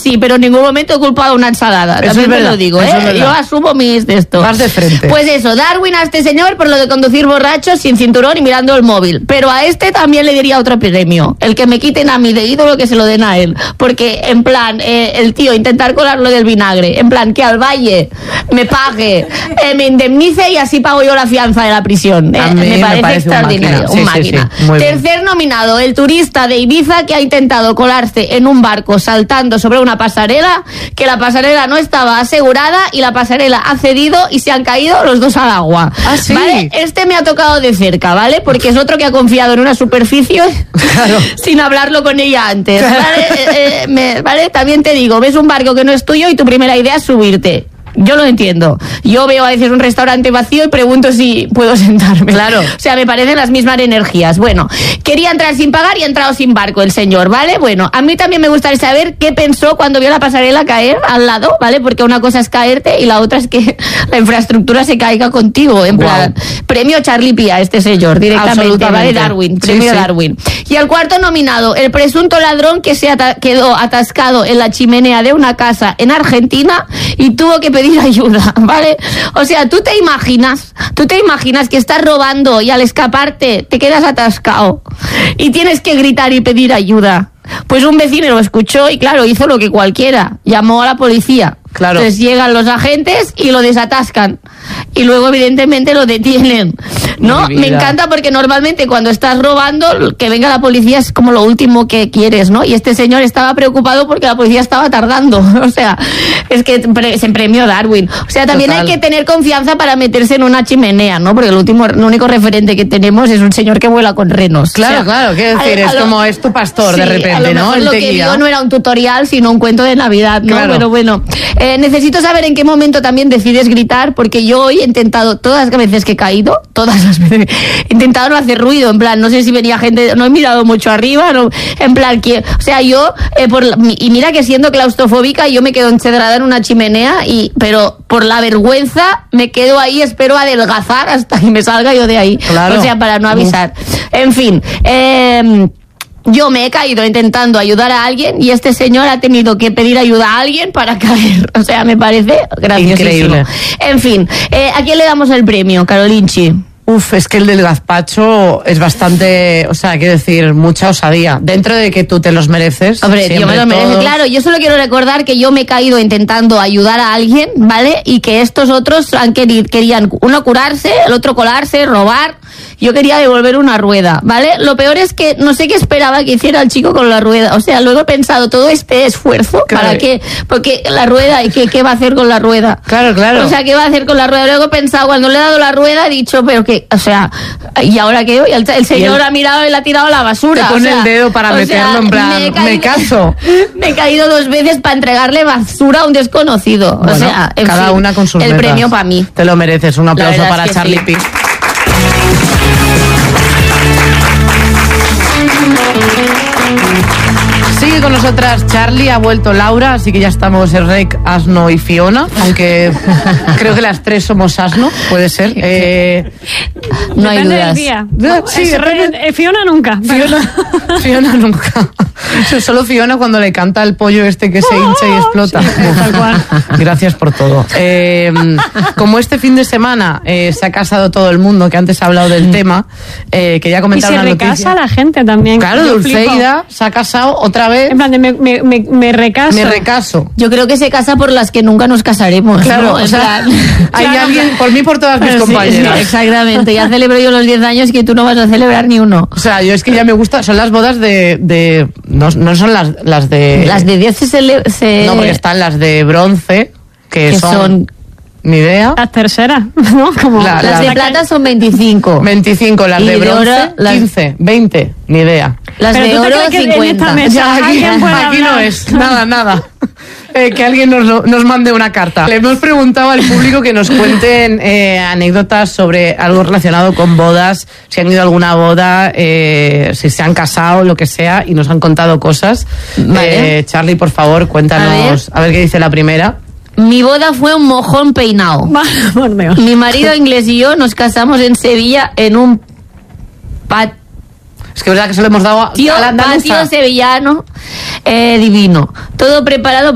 sí, pero en ningún momento he culpado una ensalada. Eso También es te verdad, lo digo, eso es verdad. Yo asumo mis de esto. Vas de frente. Pues eso, Darwin a este señor por lo de conducir borracho, sin cinturón y mirando el móvil. Pero a este también le diría otro premio. El que me quiten a mí de ídolo, que se lo den a él. Porque, en plan, el tío intentar colarlo del vinagre. En plan, que al Valle me pague, me indemnice y así pago yo la fianza de la prisión. A mí me parece extraordinario. un máquina. Sí, muy bien. Tercer nominado, el turista de Ibiza que ha intentado colarse en un barco saltando sobre una pasarela, que la pasarela no estaba asegurada y la pasarela ha cedido y se han caído los dos al agua. ¿Ah, sí? ¿Vale? Este me ha tocado de cerca, ¿vale? Porque es otro que ha confiado en una superficie Claro. sin hablarlo con ella antes, ¿vale? ¿Vale? También te digo, ves un barco que no es tuyo y tu primera idea es subirte. Yo lo entiendo. Yo veo a veces un restaurante vacío y pregunto si puedo sentarme. Claro. O sea, me parecen las mismas energías. Bueno, quería entrar sin pagar y ha entrado sin barco el señor, ¿vale? Bueno, a mí también me gustaría saber qué pensó cuando vio la pasarela caer al lado, ¿vale? Porque una cosa es caerte y la otra es que la infraestructura se caiga contigo. En plan, premio Charlie Pía, este señor, directamente, ¿vale? Darwin, premio Darwin. Y al cuarto nominado, el presunto ladrón que quedó atascado en la chimenea de una casa en Argentina y tuvo que pedir ayuda, ¿vale? O sea, tú te imaginas que estás robando y al escaparte te quedas atascado y tienes que gritar y pedir ayuda. Pues un vecino lo escuchó y claro, hizo lo que cualquiera, llamó a la policía. Claro. Entonces llegan los agentes y lo desatascan y luego evidentemente lo detienen, ¿no? Me encanta porque normalmente cuando estás robando que venga la policía es como lo último que quieres, ¿no? Y este señor estaba preocupado porque la policía estaba tardando. O sea, es que se premió Darwin. O sea, también Total. hay que tener confianza para meterse en una chimenea, ¿no? Porque el único referente que tenemos es un señor que vuela con renos. Claro, o sea, claro, quiero decir, es como es tu pastor, sí, de repente, a lo ¿no? mejor Él lo te que guía. vio no era un tutorial, sino un cuento de Navidad, ¿no? Claro. Bueno. Necesito saber en qué momento también decides gritar, porque yo hoy he intentado, todas las veces que he caído, todas las veces, he intentado no hacer ruido, en plan, no sé si venía gente, no he mirado mucho arriba, no, en plan, o sea, yo, y mira que siendo claustrofóbica, yo me quedo encedrada en una chimenea, pero por la vergüenza me quedo ahí, espero adelgazar hasta que me salga yo de ahí. Claro. O sea, para no avisar. En fin, yo me he caído intentando ayudar a alguien y este señor ha tenido que pedir ayuda a alguien para caer. O sea, me parece graciosísimo. Increíble. En fin, ¿a quién le damos el premio, Carolinchi? Es que el del gazpacho es bastante, o sea, quiero decir, mucha osadía. Dentro de que tú te los mereces. Hombre, yo me lo merezco. todos. Claro, yo solo quiero recordar que yo me he caído intentando ayudar a alguien, ¿vale? Y que estos otros querían, uno curarse, el otro colarse, robar. Yo quería devolver una rueda, ¿vale? Lo peor es que no sé qué esperaba que hiciera el chico con la rueda. O sea, luego he pensado, todo este esfuerzo, Claro. ¿para qué? Porque la rueda, ¿y qué va a hacer con la rueda? Claro. O sea, ¿qué va a hacer con la rueda? Luego he pensado, cuando le he dado la rueda, he dicho, pero que, o sea, ¿y ahora qué? Y el señor ha mirado y la ha tirado a la basura. Te pone el dedo para meterlo en plan, me caso. Me he caído 2 veces para entregarle basura a un desconocido. Bueno, o sea, en cada fin, una con sus el metas. premio para mí. Te lo mereces. Un aplauso verdad para es que Charlie sí. Pi. Sigue con nosotras Charlie, ha vuelto Laura, así que ya estamos Rec, Asno y Fiona, aunque creo que las tres somos Asno, puede ser. No hay Depende dudas. del día. Sí, Fiona nunca. Fiona nunca. Solo Fiona cuando le canta el pollo este que se hincha y explota. Sí, tal cual. Gracias por todo. Como este fin de semana se ha casado todo el mundo, que antes ha hablado del tema, quería Y comentar se una noticia. recasa la gente también. Claro, Yo flipo. Dulceida se ha casado otra vez. En plan de me recaso. Me recaso. Yo creo que se casa por las que nunca nos casaremos. Claro, ¿no? o En sea, plan- hay Claro. alguien, por mí, por todas mis Sí, compañeras. exactamente. Ya celebro yo los 10 años que tú no vas a celebrar ni uno. O sea, yo es que ya me gusta, son las bodas no son las de... Las de 10 se... No, porque están las de bronce, que son... Ni idea. Las terceras, ¿no? Como La- Las de plata son 25. 25, las Y de de bronce, oro, las- 15, 20, ni idea. Las Pero de ¿tú te oro, crees que en 50. esta mesa Ya, alguien puede aquí no hablar? es, nada. Que alguien nos mande una carta. Le hemos preguntado al público que nos cuenten anécdotas sobre algo relacionado con bodas, si han ido a alguna boda, si se han casado, lo que sea, y nos han contado cosas. Vale. Charlie, por favor, cuéntanos, a ver qué dice la primera. Mi boda fue un mojón peinado. Por Dios. Mi marido inglés y yo nos casamos en Sevilla en un Es que es verdad que se lo hemos dado a la andaluza. patio sevillano divino. Todo preparado